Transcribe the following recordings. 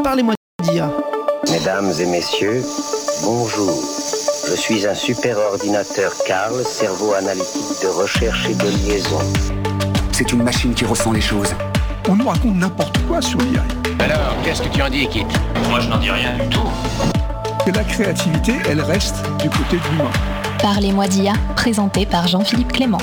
Parlez-moi d'IA. Mesdames et messieurs, bonjour. Je suis un super ordinateur Carl, cerveau analytique de recherche et de liaison. C'est une machine qui ressent les choses. On nous raconte n'importe quoi sur l'IA. Alors, qu'est-ce que tu en dis, Kit? Moi, je n'en dis rien du tout. Que la créativité, elle reste du côté de l'humain. Parlez-moi d'IA, présenté par Jean-Philippe Clément.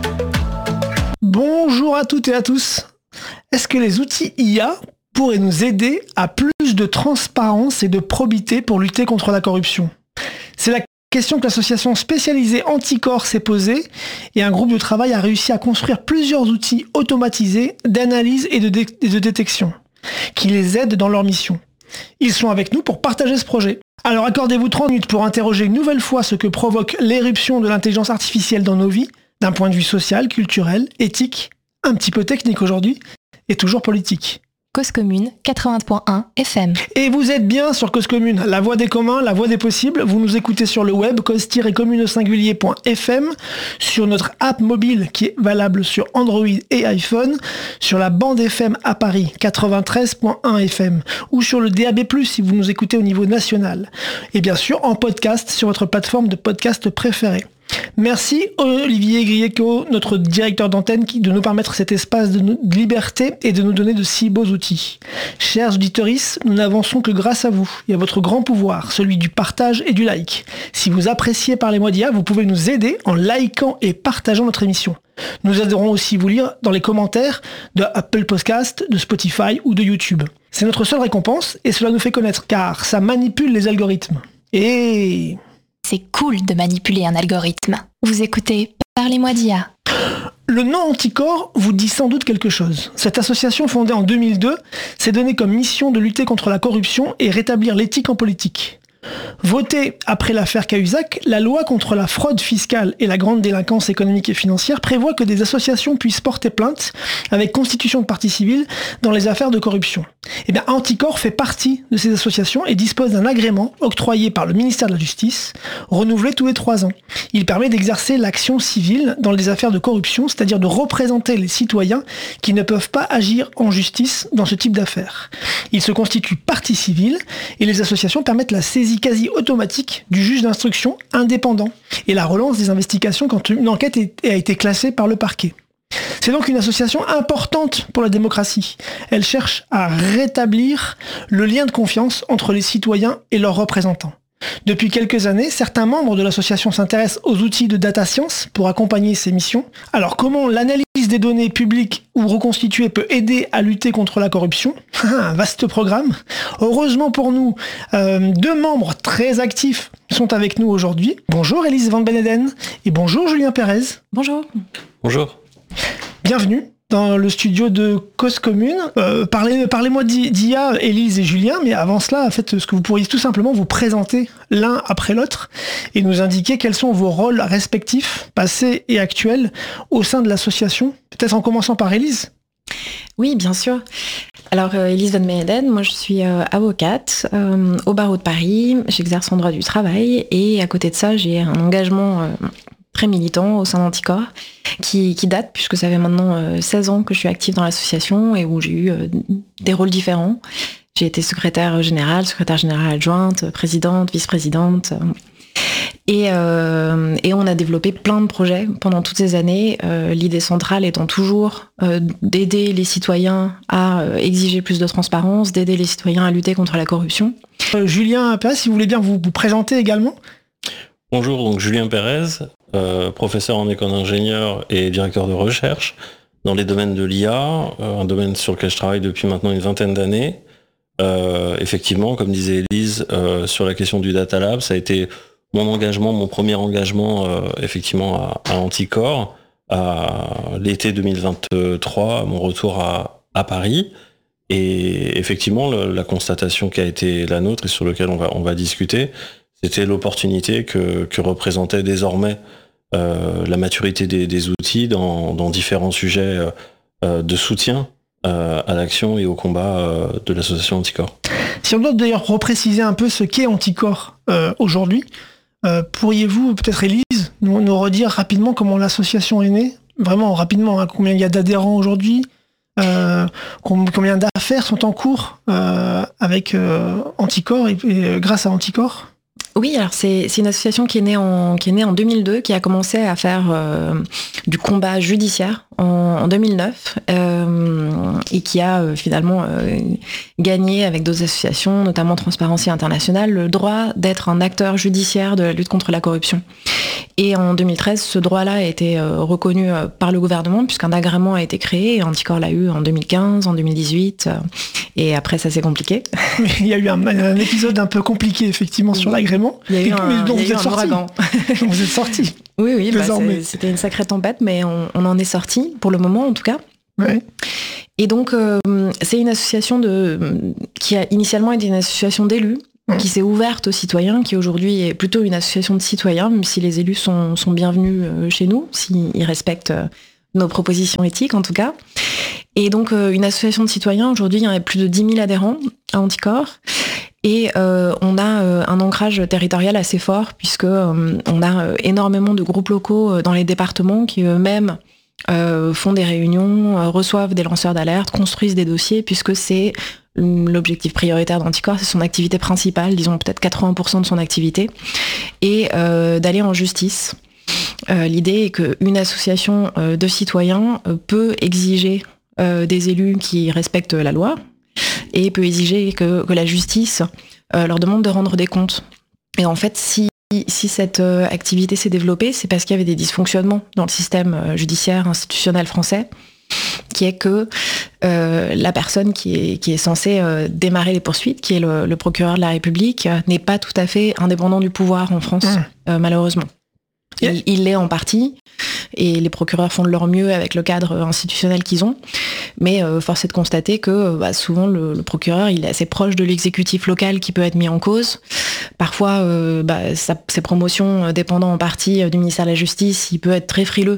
Bonjour à toutes et à tous. Est-ce que les outils IA pourraient nous aider à plus de transparence et de probité pour lutter contre la corruption ? C'est la question que l'association spécialisée Anticorps s'est posée et un groupe de travail a réussi à construire plusieurs outils automatisés d'analyse et de détection qui les aident dans leur mission. Ils sont avec nous pour partager ce projet. Alors accordez-vous 30 minutes pour interroger une nouvelle fois ce que provoque l'éruption de l'intelligence artificielle dans nos vies, d'un point de vue social, culturel, éthique, un petit peu technique aujourd'hui, et toujours politique. Cause Commune, 80.1 FM. Et vous êtes bien sur Cause Commune, la voix des communs, la voix des possibles. Vous nous écoutez sur le web, cause-commune-au-singulier.fm, sur notre app mobile qui est valable sur Android et iPhone, sur la bande FM à Paris, 93.1 FM, ou sur le DAB+, si vous nous écoutez au niveau national. Et bien sûr, en podcast sur votre plateforme de podcast préférée. Merci Olivier Grieco, notre directeur d'antenne, de nous permettre cet espace de liberté et de nous donner de si beaux outils. Chers auditeuristes, nous n'avançons que grâce à vous et à votre grand pouvoir, celui du partage et du like. Si vous appréciez Parlez-moi d'IA, vous pouvez nous aider en likant et partageant notre émission. Nous aiderons aussi vous lire dans les commentaires de Apple Podcast, de Spotify ou de YouTube. C'est notre seule récompense et cela nous fait connaître car ça manipule les algorithmes. Et... c'est cool de manipuler un algorithme. Vous écoutez Parlez-moi d'IA. Le nom Anticorps vous dit sans doute quelque chose. Cette association fondée en 2002 s'est donnée comme mission de lutter contre la corruption et rétablir l'éthique en politique. Votée après l'affaire Cahuzac, la loi contre la fraude fiscale et la grande délinquance économique et financière prévoit que des associations puissent porter plainte avec constitution de partie civile dans les affaires de corruption. Et bien, Anticorps fait partie de ces associations et dispose d'un agrément octroyé par le ministère de la Justice, renouvelé tous les 3 ans. Il permet d'exercer l'action civile dans les affaires de corruption, c'est-à-dire de représenter les citoyens qui ne peuvent pas agir en justice dans ce type d'affaires. Il se constitue partie civile et les associations permettent la saisie quasi automatique du juge d'instruction indépendant et la relance des investigations quand une enquête a été classée par le parquet. C'est donc une association importante pour la démocratie. Elle cherche à rétablir le lien de confiance entre les citoyens et leurs représentants. Depuis quelques années, certains membres de l'association s'intéressent aux outils de data science pour accompagner ces missions. Alors comment l'analyse des données publiques ou reconstituées peut aider à lutter contre la corruption ? Un vaste programme. Heureusement pour nous, 2 membres très actifs sont avec nous aujourd'hui. Bonjour Élise Van Beneden et bonjour Julien Pérez. Bonjour. Bonjour. Bienvenue dans le studio de Cause Commune. Parlez-moi d'IA, Élise et Julien, mais avant cela, faites ce que vous pourriez tout simplement vous présenter l'un après l'autre et nous indiquer quels sont vos rôles respectifs, passés et actuels, au sein de l'association. Peut-être en commençant par Élise. Oui, bien sûr. Alors, Élise Van Beneden, moi je suis avocate au barreau de Paris, j'exerce en droit du travail et à côté de ça, j'ai un engagement très militant au sein d'Anticorps qui date puisque ça fait maintenant 16 ans que je suis active dans l'association et où j'ai eu des rôles différents. J'ai été secrétaire générale adjointe, présidente, vice-présidente. Et on a développé plein de projets pendant toutes ces années, l'idée centrale étant toujours d'aider les citoyens à exiger plus de transparence, d'aider les citoyens à lutter contre la corruption. Julien Pérez, si vous voulez bien vous présenter également. Bonjour, donc Julien Pérez, professeur en école d'ingénieur et directeur de recherche dans les domaines de l'IA, un domaine sur lequel je travaille depuis maintenant une 20aine d'années. Effectivement, comme disait Élise, sur la question du Data Lab, ça a été mon premier engagement effectivement à Anticorps, à l'été 2023, à mon retour à Paris. Et effectivement, la constatation qui a été la nôtre et sur laquelle on va discuter, c'était l'opportunité que représentait désormais la maturité des outils dans différents sujets de soutien à l'action et au combat de l'association Anticorps. Si on doit d'ailleurs repréciser un peu ce qu'est Anticorps aujourd'hui, pourriez-vous, peut-être Élise, nous redire rapidement comment l'association est née ? Vraiment rapidement, hein, combien il y a d'adhérents aujourd'hui ? Combien d'affaires sont en cours avec Anticorps et grâce à Anticorps ? Oui, alors c'est une association qui est née en 2002, qui a commencé à faire du combat judiciaire en 2009 et qui a finalement gagné avec d'autres associations, notamment Transparency International, le droit d'être un acteur judiciaire de la lutte contre la corruption. Et en 2013, ce droit-là a été reconnu par le gouvernement puisqu'un agrément a été créé et Anticorps l'a eu en 2015, en 2018 et après ça c'est compliqué. Il y a eu un épisode un peu compliqué effectivement sur l'agrément. Il y a eu un ouragan. Vous êtes sortis. Oui, c'était une sacrée tempête, mais on en est sortis, pour le moment en tout cas. Ouais. Et donc, c'est une association qui a initialement été une association d'élus, qui s'est ouverte aux citoyens, qui aujourd'hui est plutôt une association de citoyens, même si les élus sont bienvenus chez nous, s'ils respectent nos propositions éthiques en tout cas. Et donc, une association de citoyens, aujourd'hui, il y a plus de 10 000 adhérents à Anticorps. Et on a un ancrage territorial assez fort puisque on a énormément de groupes locaux dans les départements qui eux-mêmes font des réunions, reçoivent des lanceurs d'alerte, construisent des dossiers puisque c'est l'objectif prioritaire d'Anticorps, c'est son activité principale, disons peut-être 80% de son activité, et d'aller en justice. L'idée est qu'une association de citoyens peut exiger des élus qui respectent la loi, et peut exiger que la justice leur demande de rendre des comptes. Et en fait, si cette activité s'est développée, c'est parce qu'il y avait des dysfonctionnements dans le système judiciaire institutionnel français, qui est que la personne qui est censée démarrer les poursuites, qui est le procureur de la République, n'est pas tout à fait indépendant du pouvoir en France, malheureusement. Il l'est en partie, et les procureurs font de leur mieux avec le cadre institutionnel qu'ils ont, mais force est de constater que souvent le procureur il est assez proche de l'exécutif local qui peut être mis en cause. Parfois, ses promotions dépendant en partie du ministère de la Justice, il peut être très frileux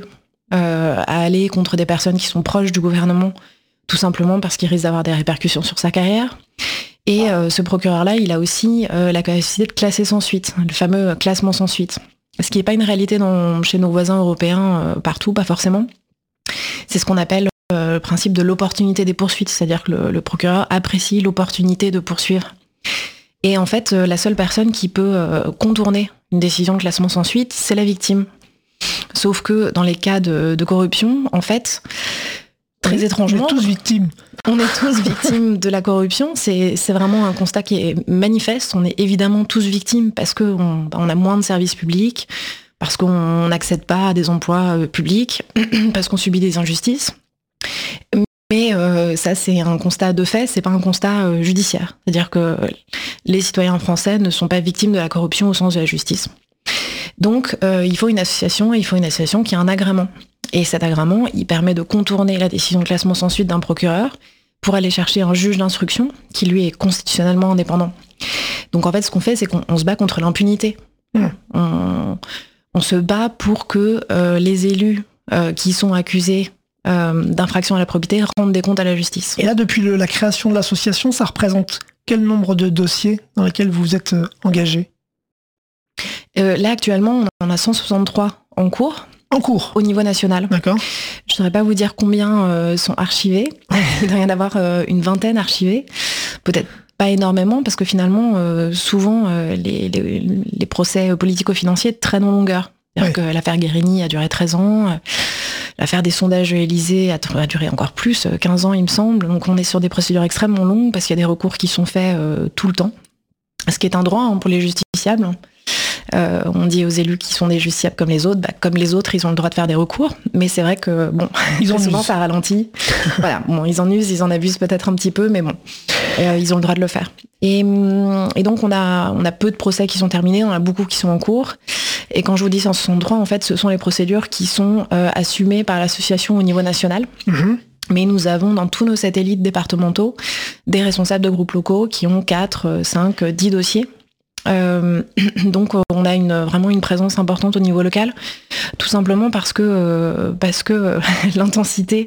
à aller contre des personnes qui sont proches du gouvernement, tout simplement parce qu'il risque d'avoir des répercussions sur sa carrière. Et ce procureur-là, il a aussi la capacité de classer sans suite, le fameux classement sans suite. Ce qui n'est pas une réalité chez nos voisins européens partout, pas forcément. C'est ce qu'on appelle le principe de l'opportunité des poursuites, c'est-à-dire que le procureur apprécie l'opportunité de poursuivre. Et en fait, la seule personne qui peut contourner une décision de classement sans suite, c'est la victime. Sauf que dans les cas de corruption, en fait, très étrangement... On est tous victimes. On est tous victimes de la corruption. C'est vraiment un constat qui est manifeste. On est évidemment tous victimes parce qu'on a moins de services publics, parce qu'on n'accède pas à des emplois publics, parce qu'on subit des injustices. Mais ça, c'est un constat de fait, c'est pas un constat judiciaire. C'est-à-dire que les citoyens français ne sont pas victimes de la corruption au sens de la justice. Donc, il faut une association qui a un agrément. Et cet agrément, il permet de contourner la décision de classement sans suite d'un procureur pour aller chercher un juge d'instruction qui, lui, est constitutionnellement indépendant. Donc, en fait, ce qu'on fait, c'est qu'on se bat contre l'impunité. On se bat pour que les élus qui sont accusés d'infraction à la probité rendent des comptes à la justice. Et là, depuis la création de l'association, ça représente quel nombre de dossiers dans lesquels vous êtes engagés ? Là, actuellement, on en a 163 en cours. En cours. Au niveau national. D'accord. Je ne saurais pas vous dire combien sont archivés. Il doit y en avoir une vingtaine archivés. Peut-être pas énormément, parce que finalement, souvent, les procès politico-financiers traînent en longueur. C'est-à-dire que l'affaire Guérini a duré 13 ans. L'affaire des sondages Élysée a duré encore plus, 15 ans, il me semble. Donc on est sur des procédures extrêmement longues, parce qu'il y a des recours qui sont faits tout le temps. Ce qui est un droit pour les justiciables. On dit aux élus qui sont des justiciables comme les autres, ils ont le droit de faire des recours, mais c'est vrai que souvent ça ralentit. Voilà, ils en usent, ils en abusent peut-être un petit peu, mais ils ont le droit de le faire. Et donc on a peu de procès qui sont terminés, on a beaucoup qui sont en cours. Et quand je vous dis 163, en fait, ce sont les procédures qui sont assumées par l'association au niveau national. Mmh. Mais nous avons dans tous nos satellites départementaux des responsables de groupes locaux qui ont 4, 5, 10 dossiers. Donc on a vraiment une présence importante au niveau local, tout simplement parce que l'intensité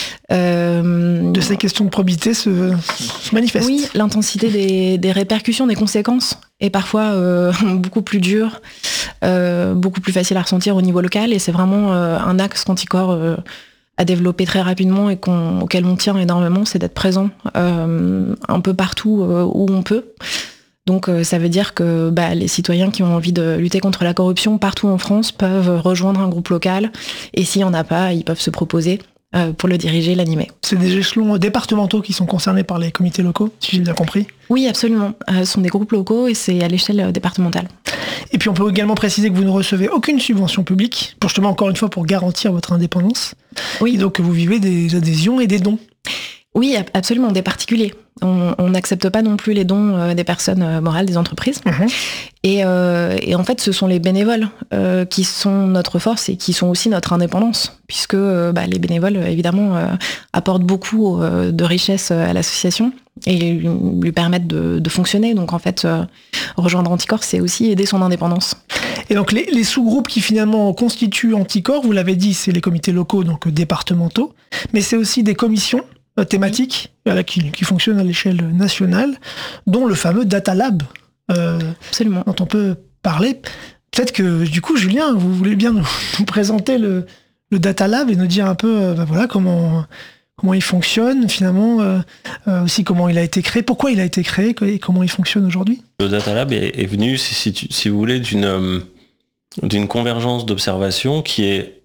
de ces questions de probité se manifeste. Oui, l'intensité des répercussions, des conséquences est parfois beaucoup plus dure, beaucoup plus facile à ressentir au niveau local, et c'est vraiment un axe qu'Anticorps à développer très rapidement et auquel on tient énormément, c'est d'être présent un peu partout où on peut. Donc ça veut dire que les citoyens qui ont envie de lutter contre la corruption partout en France peuvent rejoindre un groupe local, et s'il n'y en a pas, ils peuvent se proposer pour le diriger, l'animer. C'est des échelons départementaux qui sont concernés par les comités locaux, si j'ai bien compris. Oui, absolument. Ce sont des groupes locaux et c'est à l'échelle départementale. Et puis on peut également préciser que vous ne recevez aucune subvention publique, pour justement, encore une fois, pour garantir votre indépendance. Oui. Et donc vous vivez des adhésions et des dons. Oui, absolument, des particuliers. On n'accepte pas non plus les dons des personnes morales, des entreprises. Mmh. Et en fait, ce sont les bénévoles qui sont notre force et qui sont aussi notre indépendance, puisque les bénévoles, évidemment, apportent beaucoup de richesse à l'association et lui permettent de fonctionner. Donc en fait, rejoindre Anticorps, c'est aussi aider son indépendance. Et donc les sous-groupes qui finalement constituent Anticorps, vous l'avez dit, c'est les comités locaux, donc départementaux, mais c'est aussi des commissions thématiques qui fonctionnent à l'échelle nationale, dont le fameux Data Lab, Absolument. dont on peut parler. Peut-être que du coup, Julien, vous voulez bien nous présenter le Data Lab et nous dire un peu comment il fonctionne finalement, aussi comment il a été créé, pourquoi il a été créé et comment il fonctionne aujourd'hui. Le Data Lab est venu, si vous voulez, d'une convergence d'observations qui est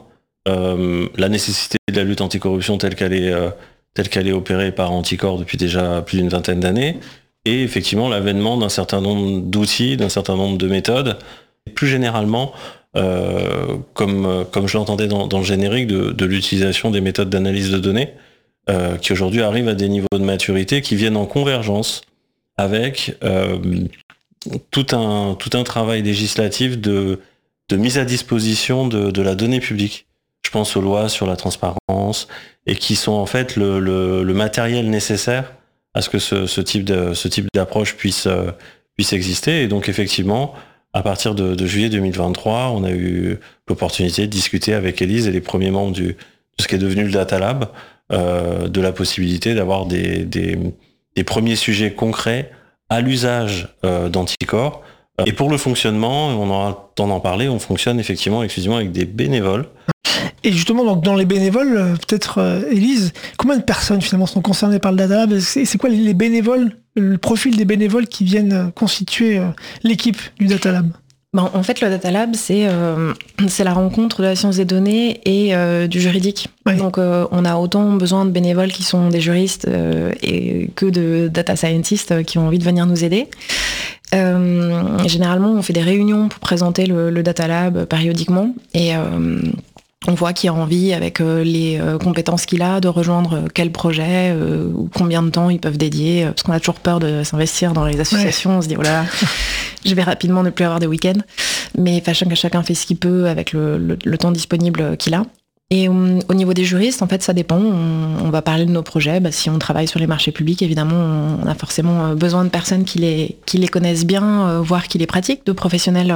la nécessité de la lutte anticorruption telle qu'elle est opérée par Anticorps depuis déjà plus d'une vingtaine d'années, et effectivement l'avènement d'un certain nombre d'outils, d'un certain nombre de méthodes, et plus généralement, comme je l'entendais dans le générique, de l'utilisation des méthodes d'analyse de données, qui aujourd'hui arrivent à des niveaux de maturité qui viennent en convergence avec tout un travail législatif de mise à disposition de la donnée publique. Je pense aux lois sur la transparence, et qui sont en fait le matériel nécessaire à ce que ce type d'approche puisse exister. Et donc effectivement, à partir de juillet 2023, on a eu l'opportunité de discuter avec Élise et les premiers membres de ce qui est devenu le Data Lab, de la possibilité d'avoir des premiers sujets concrets à l'usage d'Anticorps. Et pour le fonctionnement, on aura le temps d'en parler, on fonctionne effectivement exclusivement avec des bénévoles. Et justement, donc, dans les bénévoles, peut-être Élise, combien de personnes finalement sont concernées par le Data Lab ? C'est quoi les bénévoles, le profil des bénévoles qui viennent constituer l'équipe du Data Lab ? En fait, le Data Lab, c'est la rencontre de la science des données et du juridique. Oui. Donc, on a autant besoin de bénévoles qui sont des juristes et que de data scientists qui ont envie de venir nous aider. Généralement, on fait des réunions pour présenter le Data Lab périodiquement, et on voit qui a envie, avec les compétences qu'il a, de rejoindre quel projet, ou combien de temps ils peuvent dédier, parce qu'on a toujours peur de s'investir dans les associations. Ouais. On se dit, oh là là, je vais rapidement ne plus avoir de week-end. Mais chacun fait ce qu'il peut avec le temps disponible qu'il a. Et au niveau des juristes, en fait, ça dépend. On va parler de nos projets. Si on travaille sur les marchés publics, évidemment, on a forcément besoin de personnes qui les connaissent bien, voire qui les pratiquent, de professionnels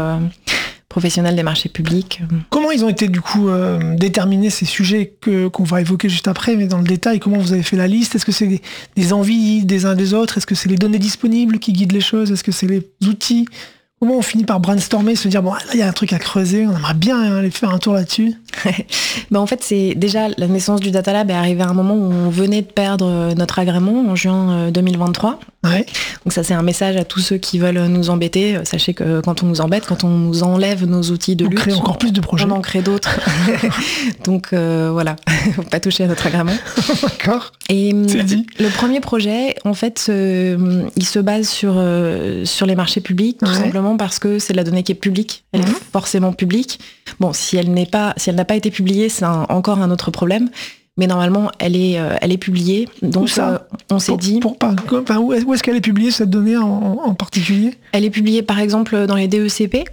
des marchés publics. Comment ils ont été du coup déterminés, ces sujets qu'on va évoquer juste après, mais dans le détail, comment vous avez fait la liste ? Est-ce que c'est des envies des uns des autres ? Est-ce que c'est les données disponibles qui guident les choses ? Est-ce que c'est les outils ? Comment on finit par brainstormer, se dire, bon, là, il y a un truc à creuser, on aimerait bien aller faire un tour là-dessus. En fait, c'est déjà la naissance du Data Lab est arrivée à un moment où on venait de perdre notre agrément en juin 2023. Ouais. Donc ça, c'est un message à tous ceux qui veulent nous embêter. Sachez que quand on nous embête, quand on nous enlève nos outils de lutte, on crée encore plus de projets. On en crée d'autres. Donc voilà, faut pas toucher à notre agrément. D'accord. Et c'est dit. Le premier projet, en fait, il se base sur les marchés publics, tout simplement parce que c'est de la donnée qui est publique. Elle est forcément publique. Bon, si elle n'a pas été publiée, c'est encore un autre problème. Mais normalement, elle est publiée. Donc, on s'est dit... Où est-ce qu'elle est publiée, cette donnée en particulier ? Elle est publiée, par exemple, dans les DECP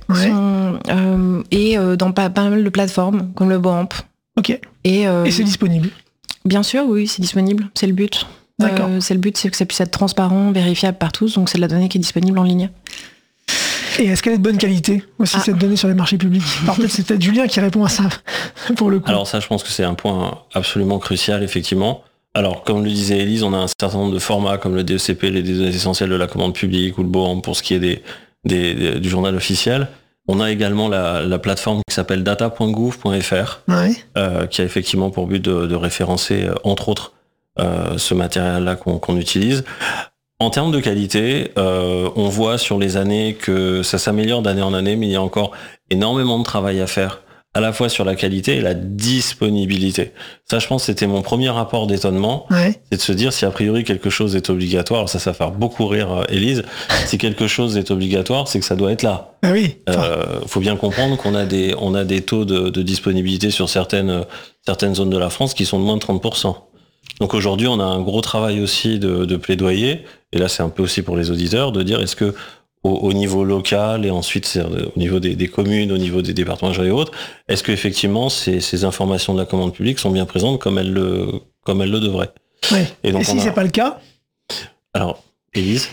et dans pas mal de plateformes, comme le BOAMP. Ok. Et c'est disponible ? Bien sûr, oui, c'est disponible. C'est le but. D'accord. C'est le but, c'est que ça puisse être transparent, vérifiable par tous. Donc, c'est de la donnée qui est disponible en ligne. Et est-ce qu'elle est de bonne qualité aussi, cette donnée sur les marchés publics ? Alors peut-être c'est peut-être Julien qui répond à ça, pour le coup. Alors ça, je pense que c'est un point absolument crucial, effectivement. Alors, comme le disait Élise, on a un certain nombre de formats comme le DECP, les données essentielles de la commande publique, ou le BOAMP pour ce qui est du journal officiel. On a également la plateforme qui s'appelle data.gouv.fr, qui a effectivement pour but de référencer, entre autres, ce matériel-là qu'on utilise. En termes de qualité, on voit sur les années que ça s'améliore d'année en année, mais il y a encore énormément de travail à faire, à la fois sur la qualité et la disponibilité. Ça, je pense, c'était mon premier rapport d'étonnement, c'est de se dire si a priori quelque chose est obligatoire. Alors ça va faire beaucoup rire Élise. Si quelque chose est obligatoire, c'est que ça doit être là. Ah oui. Faut bien comprendre qu'on a des taux de disponibilité sur certaines zones de la France qui sont de moins de 30%. Donc aujourd'hui, on a un gros travail aussi de plaidoyer, et là c'est un peu aussi pour les auditeurs, de dire est-ce que au niveau local et ensuite au niveau des communes, au niveau des départements et autres, est-ce que effectivement ces informations de la commande publique sont bien présentes comme elles le devraient. Oui. Et si c'est pas le cas? Alors, Élise,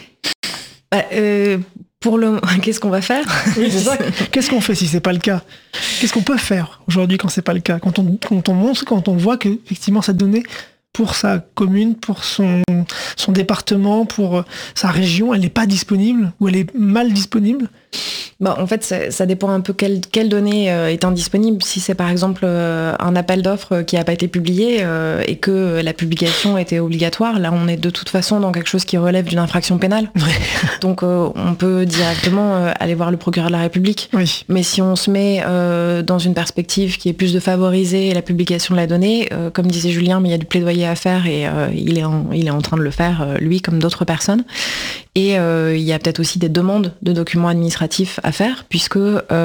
qu'est-ce qu'on va faire? Oui, c'est ça. Qu'est-ce qu'on fait si c'est pas le cas? Qu'est-ce qu'on peut faire aujourd'hui quand c'est pas le cas? Quand on voit que effectivement cette donnée pour sa commune, pour son département, pour sa région, elle n'est pas disponible ou elle est mal disponible? En fait, ça dépend un peu quelle donnée est indisponible. Si c'est par exemple un appel d'offres qui n'a pas été publié et que la publication était obligatoire, là on est de toute façon dans quelque chose qui relève d'une infraction pénale. Donc on peut directement aller voir le procureur de la République. Oui. Mais si on se met dans une perspective qui est plus de favoriser la publication de la donnée, comme disait Julien, mais il y a du plaidoyer à faire et il est en train de le faire, lui comme d'autres personnes. Et il y a peut-être aussi des demandes de documents administratifs à faire, puisque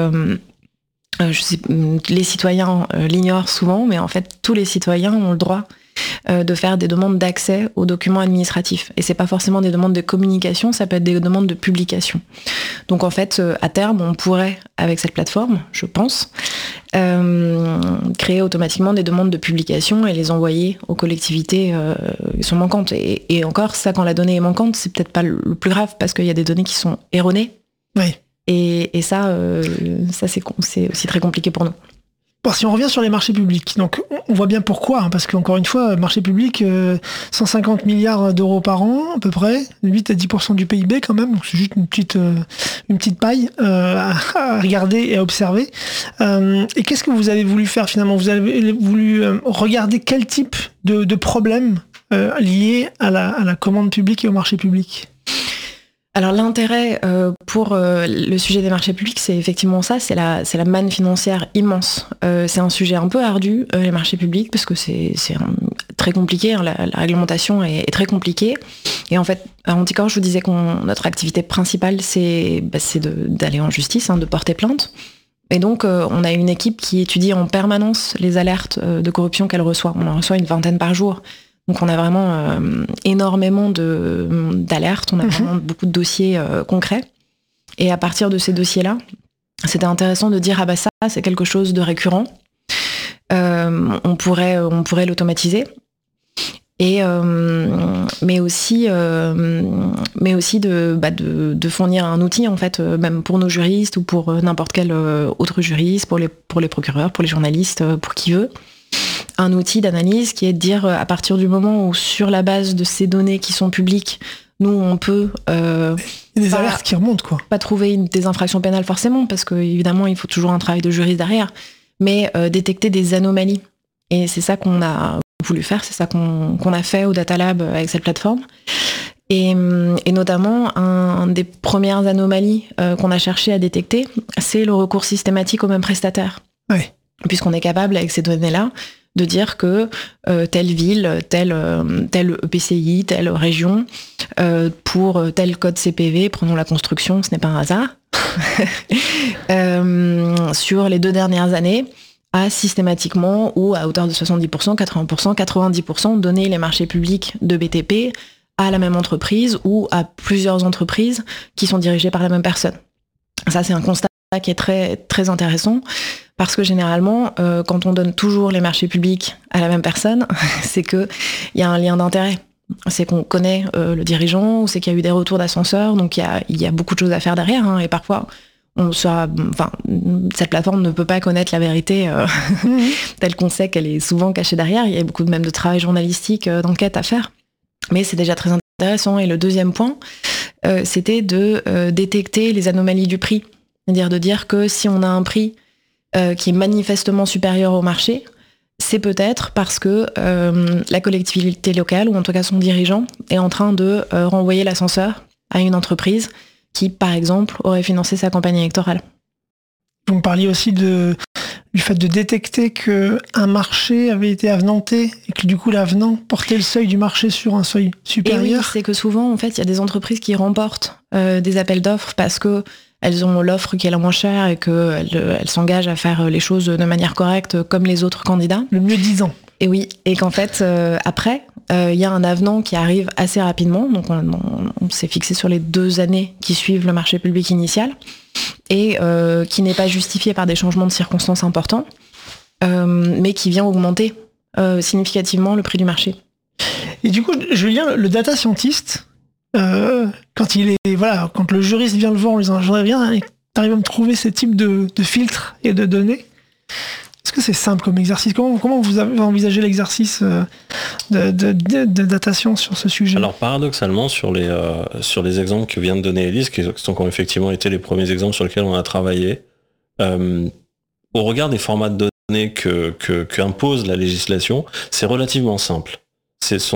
les citoyens l'ignorent souvent, mais en fait tous les citoyens ont le droit de faire des demandes d'accès aux documents administratifs. Et c'est pas forcément des demandes de communication, ça peut être des demandes de publication. Donc en fait, à terme, on pourrait, avec cette plateforme, je pense, créer automatiquement des demandes de publication et les envoyer aux collectivités qui sont manquantes. Et encore, ça, quand la donnée est manquante, c'est peut-être pas le plus grave, parce qu'il y a des données qui sont erronées. Oui. Et ça c'est aussi très compliqué pour nous. Bon, si on revient sur les marchés publics, donc on voit bien pourquoi, parce qu'encore une fois, marché public, 150 milliards d'euros par an, à peu près, 8 à 10% du PIB quand même, donc c'est juste une petite paille à regarder et à observer. Et qu'est-ce que vous avez voulu faire finalement? Vous avez voulu regarder quel type de problèmes liés à la commande publique et au marché public? Alors l'intérêt pour le sujet des marchés publics, c'est effectivement ça, c'est la manne financière immense. C'est un sujet un peu ardu, les marchés publics, parce que c'est très compliqué, hein, la réglementation est très compliquée. Et en fait, à Anticorps, je vous disais que notre activité principale, c'est d'aller en justice, hein, de porter plainte. Et donc, on a une équipe qui étudie en permanence les alertes de corruption qu'elle reçoit. On en reçoit une 20aine par jour. Donc on a vraiment énormément d'alertes, on a vraiment beaucoup de dossiers concrets. Et à partir de ces dossiers-là, c'était intéressant de dire ça c'est quelque chose de récurrent. On pourrait l'automatiser. Mais aussi de fournir un outil en fait, même pour nos juristes ou pour n'importe quel autre juriste, pour les procureurs, pour les journalistes, pour qui veut. Un outil d'analyse qui est de dire à partir du moment où sur la base de ces données qui sont publiques, nous on peut des alertes qui remontent quoi. Pas trouver des infractions pénales forcément, parce que évidemment il faut toujours un travail de juriste derrière, mais détecter des anomalies. Et c'est ça qu'on a voulu faire, c'est ça qu'on a fait au Data Lab avec cette plateforme. Et notamment, une des premières anomalies qu'on a cherché à détecter, c'est le recours systématique au même prestataire. Oui. Puisqu'on est capable avec ces données-là de dire que telle ville, tel EPCI, telle région, pour tel code CPV, prenons la construction, ce n'est pas un hasard, sur les 2 dernières années, a systématiquement ou à hauteur de 70%, 80%, 90% donné les marchés publics de BTP à la même entreprise ou à plusieurs entreprises qui sont dirigées par la même personne. Ça, c'est un constat qui est très, très intéressant. Parce que généralement, quand on donne toujours les marchés publics à la même personne, c'est qu'il y a un lien d'intérêt. C'est qu'on connaît le dirigeant, ou c'est qu'il y a eu des retours d'ascenseur, donc il y a beaucoup de choses à faire derrière. Hein, et parfois, cette plateforme ne peut pas connaître la vérité telle qu'on sait qu'elle est souvent cachée derrière. Il y a beaucoup même de travail journalistique, d'enquête à faire. Mais c'est déjà très intéressant. Et le deuxième point, c'était de détecter les anomalies du prix. C'est-à-dire de dire que si on a un prix qui est manifestement supérieur au marché, c'est peut-être parce que la collectivité locale, ou en tout cas son dirigeant, est en train de renvoyer l'ascenseur à une entreprise qui, par exemple, aurait financé sa campagne électorale. Vous me parliez aussi du fait de détecter qu'un marché avait été avenanté et que du coup l'avenant portait le seuil du marché sur un seuil supérieur. Et oui, c'est que souvent, en fait, il y a des entreprises qui remportent des appels d'offres parce que elles ont l'offre qui est la moins chère et qu'elles s'engagent à faire les choses de manière correcte comme les autres candidats. Le mieux disant. Et oui, et qu'en fait, après, il y a un avenant qui arrive assez rapidement, donc on s'est fixé sur les 2 années qui suivent le marché public initial, et qui n'est pas justifié par des changements de circonstances importants, mais qui vient augmenter significativement le prix du marché. Et du coup, Julien, le data scientist, quand le juriste vient le voir en lui disant j'aimerais bien, t'arrives à me trouver ce type de filtres et de données. Est-ce que c'est simple comme exercice ? Comment vous avez envisagé l'exercice de datation sur ce sujet ? Alors paradoxalement, sur les exemples que vient de donner Élise, qui ont effectivement été les premiers exemples sur lesquels on a travaillé, au regard des formats de données que impose la législation, c'est relativement simple. Ce sont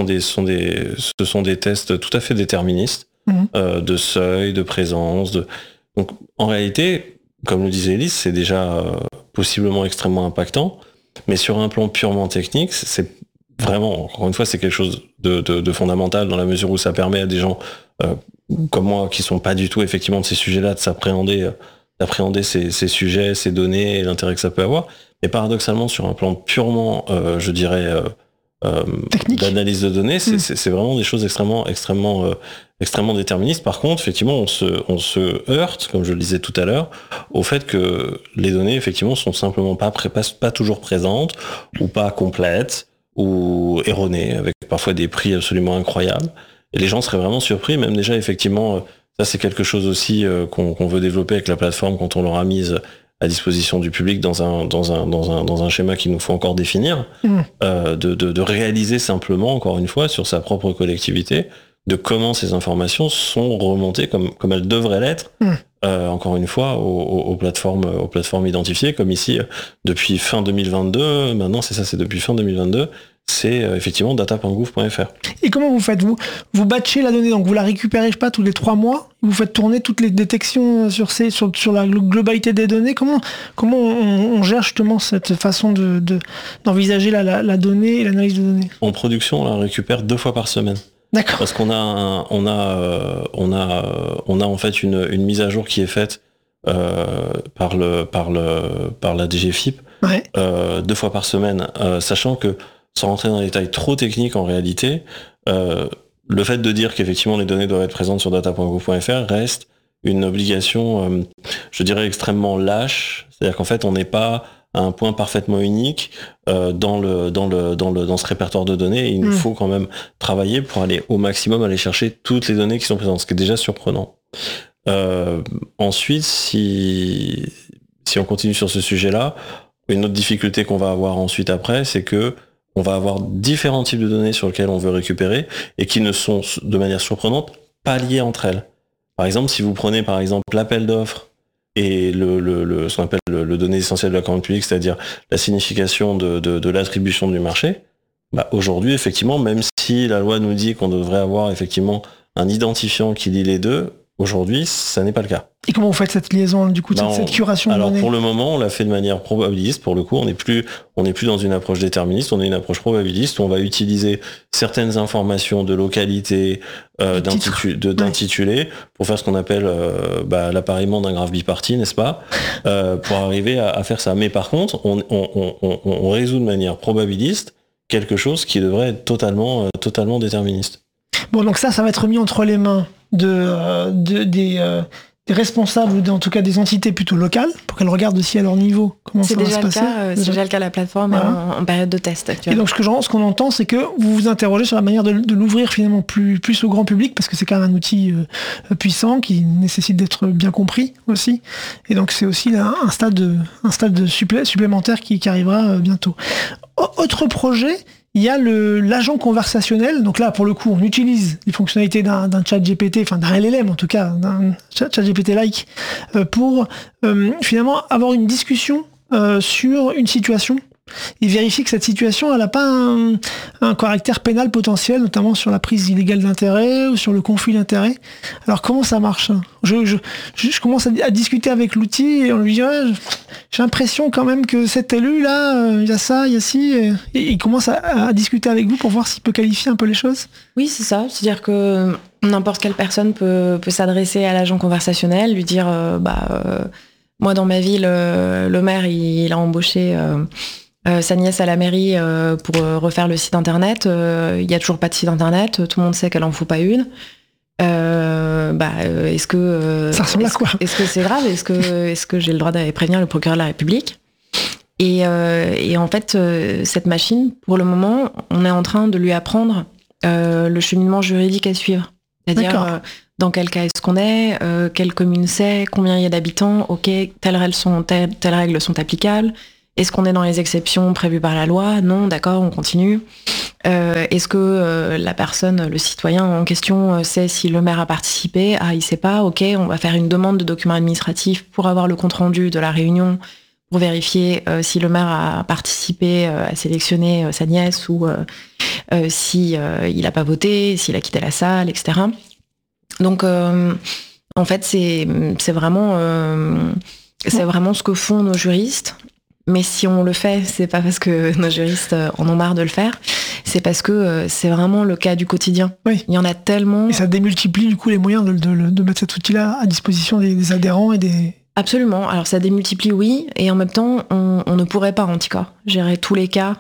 des tests tout à fait déterministes, de seuil, de présence. Donc en réalité, comme le disait Élise, c'est déjà possiblement extrêmement impactant, mais sur un plan purement technique, c'est vraiment, encore une fois, c'est quelque chose de fondamental dans la mesure où ça permet à des gens comme moi qui sont pas du tout effectivement de ces sujets-là d'appréhender ces sujets, ces données et l'intérêt que ça peut avoir. Mais paradoxalement, sur un plan purement, je dirais, d'analyse de données, c'est vraiment des choses extrêmement déterministes. Par contre, effectivement, on se heurte, comme je le disais tout à l'heure, au fait que les données, effectivement, sont simplement pas toujours présentes, ou pas complètes, ou erronées, avec parfois des prix absolument incroyables. Et les gens seraient vraiment surpris, même déjà, effectivement, ça c'est quelque chose aussi qu'on veut développer avec la plateforme quand on l'aura mise à disposition du public dans un schéma qu'il nous faut encore définir, de réaliser simplement, encore une fois, sur sa propre collectivité, de comment ces informations sont remontées comme elles devraient l'être, encore une fois, aux plateformes identifiées, comme ici, depuis fin 2022, maintenant c'est depuis fin 2022, c'est effectivement data.gouv.fr. Et comment vous faites ? Vous batchez la donnée, donc vous la récupérez, tous les 3 mois, vous faites tourner toutes les détections sur la globalité des données. Comment on gère justement cette façon d'envisager la donnée et l'analyse de données ? En production, on la récupère 2 fois par semaine. D'accord. Parce qu'on a en fait une mise à jour qui est faite par la DGFiP 2 fois par semaine, sachant que, sans rentrer dans les détails trop techniques en réalité, le fait de dire qu'effectivement les données doivent être présentes sur data.gouv.fr reste une obligation, je dirais, extrêmement lâche. C'est-à-dire qu'en fait, on n'est pas à un point parfaitement unique dans ce répertoire de données. Et il nous faut quand même travailler pour aller au maximum, aller chercher toutes les données qui sont présentes, ce qui est déjà surprenant. Ensuite, si on continue sur ce sujet-là, une autre difficulté qu'on va avoir ensuite après, c'est que on va avoir différents types de données sur lesquelles on veut récupérer et qui ne sont, de manière surprenante, pas liées entre elles. Par exemple, si vous prenez par exemple l'appel d'offres et ce qu'on appelle le donné essentiel de la commande publique, c'est-à-dire la signification de l'attribution du marché, aujourd'hui, effectivement, même si la loi nous dit qu'on devrait avoir effectivement un identifiant qui lie les deux, aujourd'hui, ça n'est pas le cas. Et comment vous faites cette liaison, du coup, cette curation de données ? Alors pour le moment, on l'a fait de manière probabiliste. Pour le coup, on n'est plus dans une approche déterministe, on est une approche probabiliste où on va utiliser certaines informations de localité, d'intitulé, pour faire ce qu'on appelle l'appariement d'un graphe biparti, n'est-ce pas, pour arriver à faire ça. Mais par contre, on résout de manière probabiliste quelque chose qui devrait être totalement déterministe. Bon, donc ça va être mis entre les mains des responsables, ou en tout cas des entités plutôt locales, pour qu'elles regardent aussi à leur niveau comment ça va se passer. C'est déjà le cas, la plateforme est en période de test actuellement. Et donc ce qu'on entend, c'est que vous vous interrogez sur la manière de l'ouvrir finalement plus au grand public, parce que c'est quand même un outil puissant qui nécessite d'être bien compris aussi. Et donc c'est aussi là, un stade supplémentaire qui arrivera bientôt. Autre projet, il y a l'agent conversationnel. Donc là, pour le coup, on utilise les fonctionnalités d'un chat GPT, enfin d'un LLM en tout cas, d'un chat GPT-like, pour finalement avoir une discussion sur une situation et vérifier que cette situation elle n'a pas un caractère pénal potentiel, notamment sur la prise illégale d'intérêt ou sur le conflit d'intérêt. Alors comment ça marche ? Je commence à discuter avec l'outil et on lui dit j'ai l'impression quand même que cet élu là, il y a ça, il y a ci, et il commence à discuter avec vous pour voir s'il peut qualifier un peu les choses. Oui, c'est ça. C'est-à-dire que n'importe quelle personne peut s'adresser à l'agent conversationnel, lui dire moi dans ma ville, le maire il a embauché sa nièce à la mairie pour refaire le site internet. Il y a toujours pas de site internet. Tout le monde sait qu'elle en faut pas une. Est-ce que ça ressemble à quoi ? Est-ce que c'est grave ? Est-ce que j'ai le droit d'aller prévenir le procureur de la République ? Et en fait, cette machine, pour le moment, on est en train de lui apprendre le cheminement juridique à suivre. C'est-à-dire dans quel cas est-ce qu'on est, quelle commune c'est, combien il y a d'habitants, ok, telles règles sont applicables. Est-ce qu'on est dans les exceptions prévues par la loi ? Non, d'accord, on continue. Est-ce que la personne, le citoyen en question, sait si le maire a participé ? Ah, il sait pas, ok, on va faire une demande de documents administratifs pour avoir le compte-rendu de la réunion, pour vérifier si le maire a participé à sélectionner sa nièce ou si il n'a pas voté, s'il a quitté la salle, etc. Donc, en fait, c'est vraiment ce que font nos juristes. Mais si on le fait, c'est pas parce que nos juristes en ont marre de le faire, c'est parce que c'est vraiment le cas du quotidien. Oui. Il y en a tellement. Et ça démultiplie du coup les moyens de mettre cet outil-là à disposition des adhérents et des... Absolument. Alors ça démultiplie, oui, et en même temps, on ne pourrait pas, en tout cas, gérer tous les cas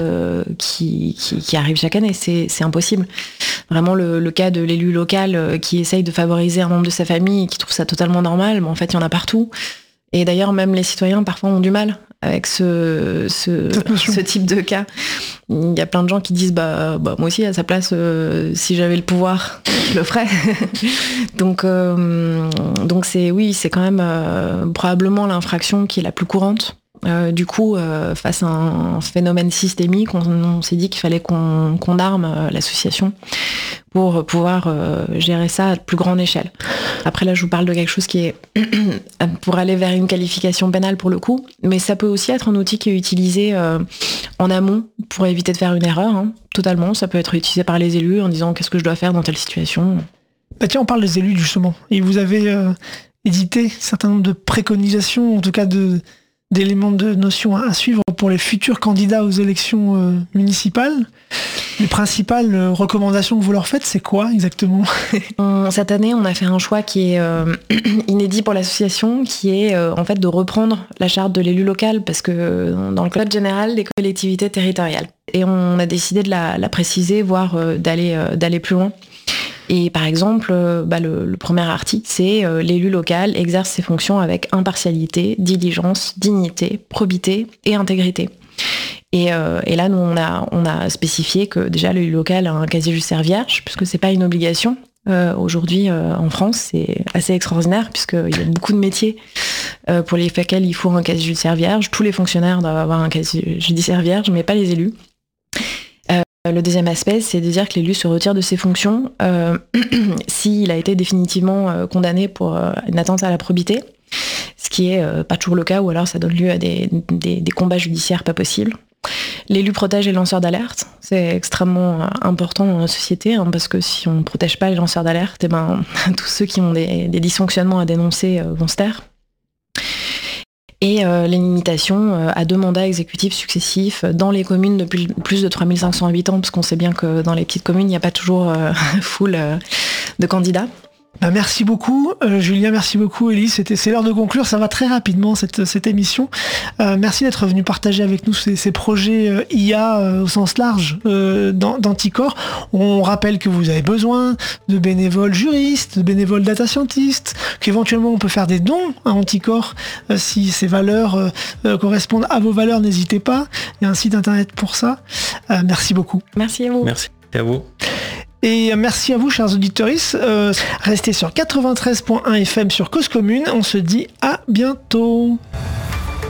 qui arrivent chaque année. C'est impossible. Vraiment, le cas de l'élu local qui essaye de favoriser un membre de sa famille et qui trouve ça totalement normal, mais en fait, il y en a partout. Et d'ailleurs, même les citoyens, parfois, ont du mal avec ce type de cas. Il y a plein de gens qui disent moi aussi, à sa place, si j'avais le pouvoir, je le ferais. Donc c'est quand même probablement l'infraction qui est la plus courante. Du coup, face à un phénomène systémique, on s'est dit qu'il fallait qu'on arme l'association pour pouvoir gérer ça à plus grande échelle. Après, là, je vous parle de quelque chose qui est pour aller vers une qualification pénale pour le coup, mais ça peut aussi être un outil qui est utilisé en amont pour éviter de faire une erreur, hein, totalement. Ça peut être utilisé par les élus en disant qu'est-ce que je dois faire dans telle situation. Bah tiens, on parle des élus justement, et vous avez édité un certain nombre de préconisations, en tout cas d'éléments de notions à suivre pour les futurs candidats aux élections municipales. Les principales recommandations que vous leur faites, c'est quoi exactement ? Cette année, on a fait un choix qui est inédit pour l'association, qui est en fait de reprendre la charte de l'élu local, parce que dans le code général des collectivités territoriales. Et on a décidé de la préciser, voire d'aller plus loin. Et par exemple, le premier article, c'est l'élu local exerce ses fonctions avec impartialité, diligence, dignité, probité et intégrité. Et là, nous, on a spécifié que déjà l'élu local a un casier judiciaire vierge, puisque c'est pas une obligation. Aujourd'hui, en France, c'est assez extraordinaire, puisqu'il y a beaucoup de métiers pour lesquels il faut un casier judiciaire vierge. Tous les fonctionnaires doivent avoir un casier judiciaire vierge, mais pas les élus. Le deuxième aspect, c'est de dire que l'élu se retire de ses fonctions s'il a été définitivement condamné pour une atteinte à la probité, ce qui est pas toujours le cas, ou alors ça donne lieu à des combats judiciaires pas possibles. L'élu protège les lanceurs d'alerte, c'est extrêmement important dans la société, hein, parce que si on ne protège pas les lanceurs d'alerte, tous ceux qui ont des dysfonctionnements à dénoncer vont se taire. Et les limitations à 2 mandats exécutifs successifs dans les communes de plus de 3500 habitants, parce qu'on sait bien que dans les petites communes, il n'y a pas toujours full de candidats. Merci beaucoup Julien, merci beaucoup Élise, c'est l'heure de conclure, ça va très rapidement cette émission. Merci d'être venu partager avec nous ces projets IA au sens large d'Anticor. On rappelle que vous avez besoin de bénévoles juristes, de bénévoles data scientists, qu'éventuellement on peut faire des dons à Anticor si ces valeurs correspondent à vos valeurs, n'hésitez pas, il y a un site internet pour ça. Merci beaucoup. Merci à vous. Merci à vous. Et merci à vous, chers auditeurs. Restez sur 93.1 FM sur Cause Commune. On se dit à bientôt.